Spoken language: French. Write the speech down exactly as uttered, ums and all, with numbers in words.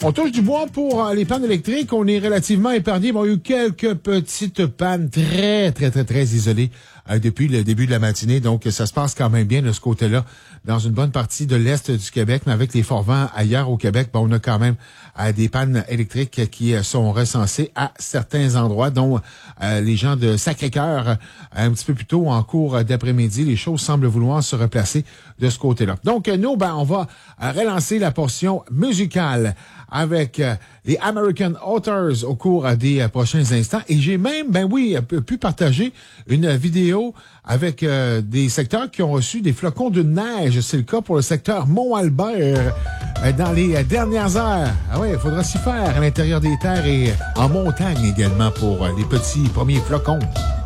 On touche du bois pour les pannes électriques. On est relativement épargné. Bon, il y a eu quelques petites pannes très, très, très, très isolées euh, depuis le début de la matinée. Donc, ça se passe quand même bien de ce côté-là dans une bonne partie de l'Est du Québec. Mais avec les forts vents ailleurs au Québec, bon, on a quand même euh, des pannes électriques qui euh, sont recensées à certains endroits, dont euh, les gens de Sacré-Cœur, euh, un petit peu plus tôt en cours d'après-midi. Les choses semblent vouloir se replacer de ce côté-là. Donc, nous, ben, on va euh, relancer la portion musicale avec euh, les American Authors au cours euh, des euh, prochains instants. Et j'ai même, ben oui, euh, pu partager une vidéo avec euh, des secteurs qui ont reçu des flocons de neige. C'est le cas pour le secteur Mont-Albert euh, dans les euh, dernières heures. Ah oui, il faudra s'y faire à l'intérieur des terres et en montagne également pour euh, les petits premiers flocons.